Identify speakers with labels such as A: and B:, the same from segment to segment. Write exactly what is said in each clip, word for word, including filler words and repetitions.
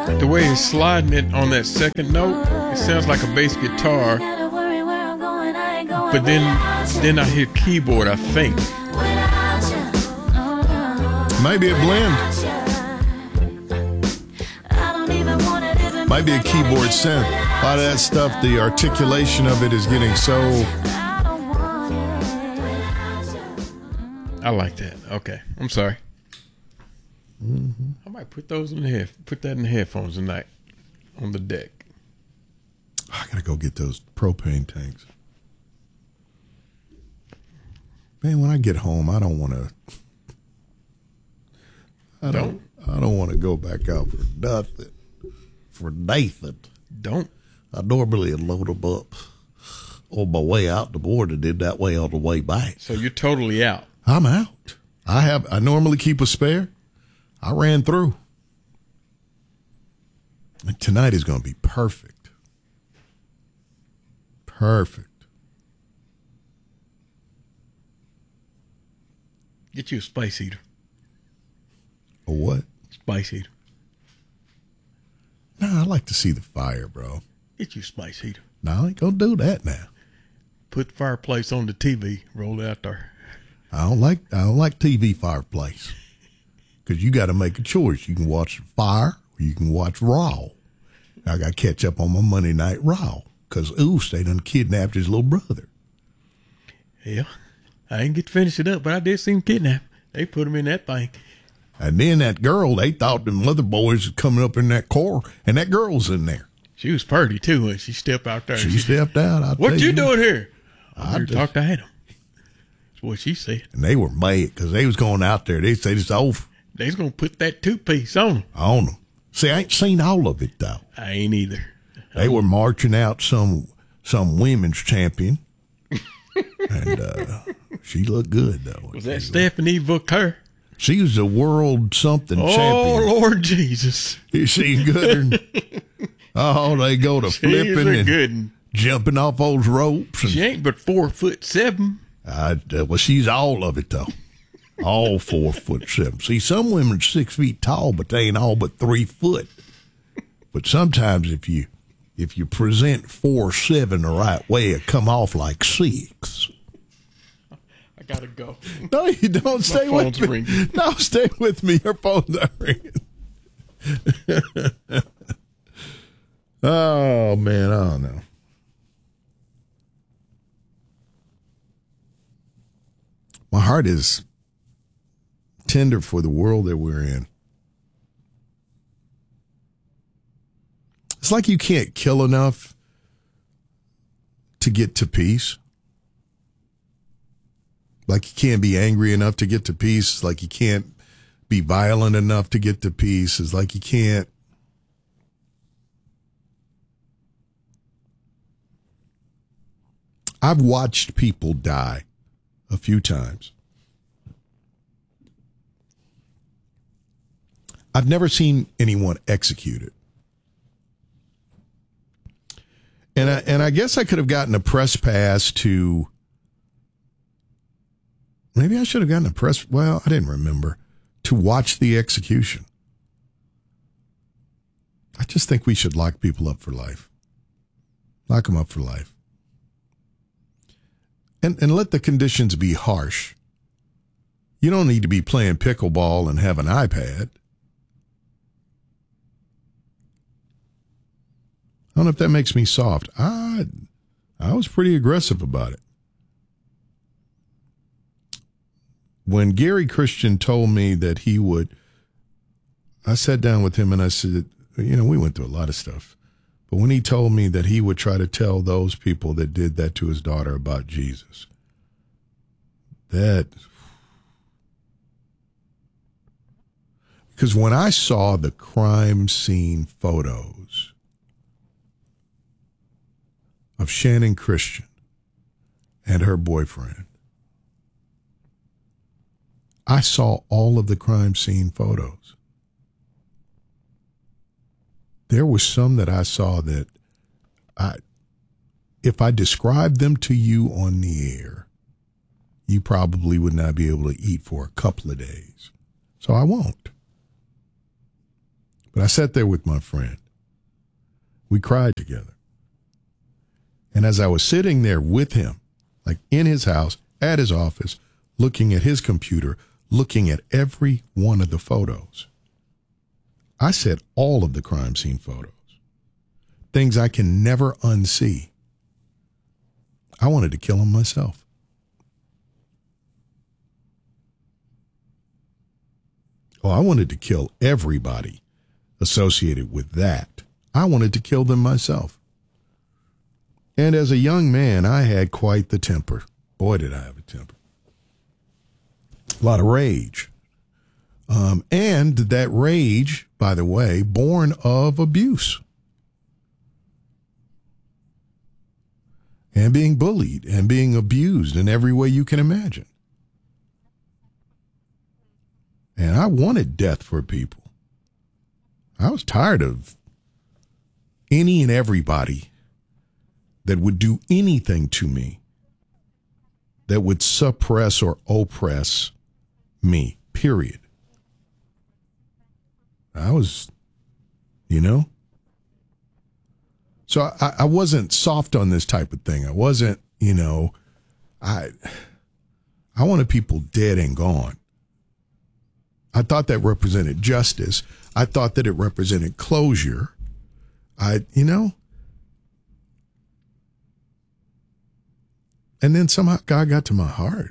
A: The way he's sliding it on that second note, it sounds like a bass guitar. But then, then I hear keyboard, I think.
B: Maybe a blend. Might be a keyboard synth. A lot of that stuff, the articulation of it is getting so...
A: I like that. Okay. I'm sorry.
B: Mm-hmm.
A: I might put those in the head. Put that in the headphones tonight on the deck.
B: I gotta go get those propane tanks. Man, when I get home, I don't want to. I don't. I don't want to go back out for nothing. For Nathan.
A: Don't.
B: I normally load them up on my way out the board and did that way on the way back.
A: So you're totally out.
B: I'm out. I have. I normally keep a spare. I ran through. And tonight is going to be perfect. Perfect.
A: Get you a spice heater.
B: A what?
A: Spice heater.
B: No, I like to see the fire, bro.
A: Get you a spice heater.
B: No, I ain't going to do that now.
A: Put the fireplace on the T V. Roll it out there.
B: I don't like I don't like T V fireplace. Because you got to make a choice. You can watch Fire or you can watch Raw. I got to catch up on my Monday Night Raw. Because Oos, they done kidnapped his little brother.
A: Yeah. I didn't get to finish it up, but I did see him kidnapped. They put him in that thing.
B: And then that girl, they thought the mother boys was coming up in that car, and that girl's in there.
A: She was pretty, too, when she stepped out there.
B: She,
A: she
B: stepped out. I'll
A: what you, you doing here?
B: I
A: I'm here to talk to Adam. That's what she said.
B: And they were mad because they was going out there. They said it's over.
A: They was going to put that two-piece on them.
B: On them. See, I ain't seen all of it, though.
A: I ain't either.
B: They were marching out some some women's champion. and uh, she looked good, though.
A: Was that Stephanie Vauquer?
B: She was a world something
A: oh,
B: champion.
A: Oh, Lord Jesus.
B: Is she good? oh, they go to flipping and
A: good.
B: jumping off those ropes. And,
A: she ain't but four foot seven.
B: I, uh, well, she's all of it, though. All four foot seven. See, some women are six feet tall, but they ain't all but three foot. But sometimes if you if you present four seven the right way, it come off like six.
A: I gotta go.
B: No, you don't. Stay with me. Ringing. No, stay with me. Your phone's not ringing. oh man, I don't know. My heart is tender for the world that we're in. It's like you can't kill enough to get to peace. Like you can't be angry enough to get to peace. It's like you can't be violent enough to get to peace. It's like you can't. I've watched people die a few times. I've never seen anyone executed. And I, and I guess I could have gotten a press pass to, maybe I should have gotten a press, well, I didn't remember, to watch the execution. I just think we should lock people up for life. Lock them up for life. And and let the conditions be harsh. You don't need to be playing pickleball and have an iPad. I don't know if that makes me soft. I, I was pretty aggressive about it. When Gary Christian told me that he would, I sat down with him and I said, you know, we went through a lot of stuff. But when he told me that he would try to tell those people that did that to his daughter about Jesus, that, because when I saw the crime scene photos of Shannon Christian and her boyfriend, I saw all of the crime scene photos. There were some that I saw that I, if I described them to you on the air, you probably would not be able to eat for a couple of days. So I won't. But I sat there with my friend. We cried together. And as I was sitting there with him, like in his house, at his office, looking at his computer, looking at every one of the photos, I said all of the crime scene photos, things I can never unsee. I wanted to kill him myself. Oh, I wanted to kill everybody associated with that. I wanted to kill them myself. And as a young man, I had quite the temper. Boy, did I have a temper. A lot of rage. Um, and that rage, by the way, born of abuse. And being bullied and being abused in every way you can imagine. And I wanted death for people. I was tired of any and everybody that would do anything to me that would suppress or oppress me, period. I was, you know. So I, I wasn't soft on this type of thing. I wasn't, you know, I, I wanted people dead and gone. I thought that represented justice. I thought that it represented closure. I, you know, and then somehow God got to my heart.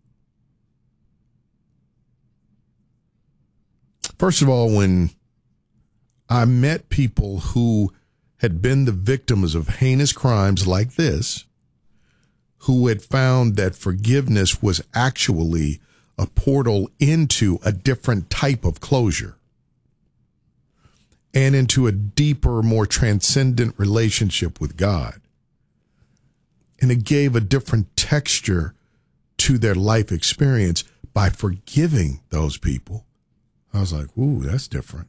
B: First of all, when I met people who had been the victims of heinous crimes like this, who had found that forgiveness was actually a portal into a different type of closure and into a deeper, more transcendent relationship with God. And it gave a different texture to their life experience by forgiving those people. I was like, ooh, that's different.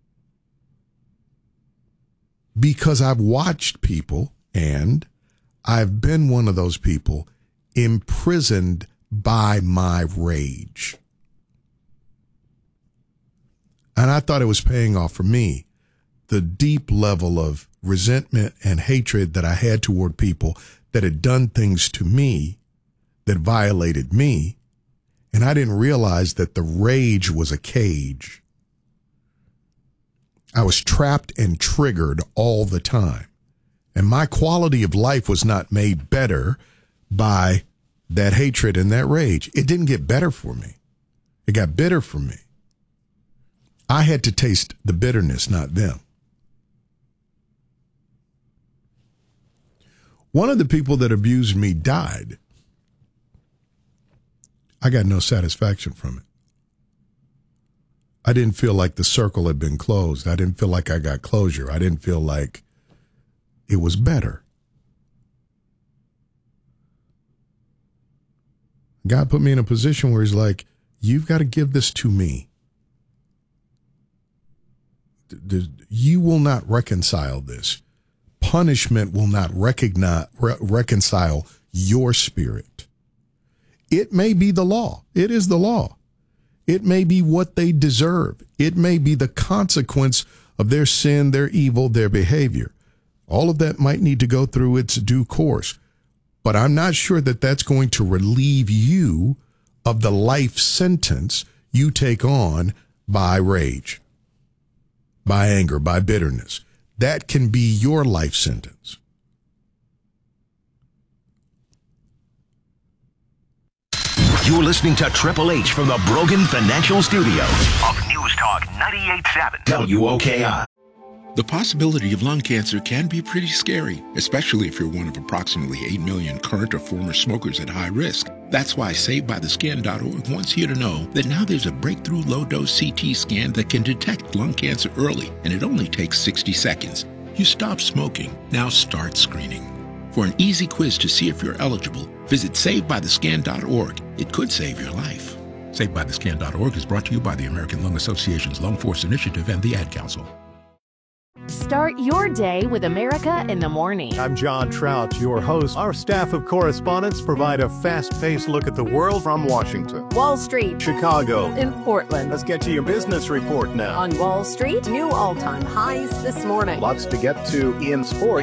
B: Because I've watched people, and I've been one of those people imprisoned by my rage. And I thought it was paying off for me. The deep level of resentment and hatred that I had toward people that had done things to me that violated me. And I didn't realize that the rage was a cage. I was trapped and triggered all the time. And my quality of life was not made better by that hatred and that rage. It didn't get better for me. It got bitter for me. I had to taste the bitterness, not them. One of the people that abused me died. I got no satisfaction from it. I didn't feel like the circle had been closed. I didn't feel like I got closure. I didn't feel like it was better. God put me in a position where he's like, you've got to give this to me. You will not reconcile this. Punishment will not recognize, re- reconcile your spirit. It may be the law. It is the law. It may be what they deserve. It may be the consequence of their sin, their evil, their behavior. All of that might need to go through its due course. But I'm not sure that that's going to relieve you of the life sentence you take on by rage, by anger, by bitterness. That can be your life sentence.
C: You're listening to Triple H from the Brogan Financial Studios of News Talk ninety-eight point seven W O K I.
D: The possibility of lung cancer can be pretty scary, especially if you're one of approximately eight million current or former smokers at high risk. That's why Saved By The Scan dot org wants you to know that now there's a breakthrough low-dose C T scan that can detect lung cancer early, and it only takes sixty seconds. You stop smoking, now start screening. For an easy quiz to see if you're eligible, visit Saved By The Scan dot org. It could save your life. Saved By The Scan dot org is brought to you by the American Lung Association's Lung Force Initiative and the Ad Council.
E: Start your day with America in the morning.
F: I'm John Trout, your host. Our staff of correspondents provide a fast-paced look at the world from Washington,
G: Wall Street,
F: Chicago,
G: and Portland.
F: Let's get to your business report now.
G: On Wall Street, new all-time highs this morning.
F: Lots to get to in sports.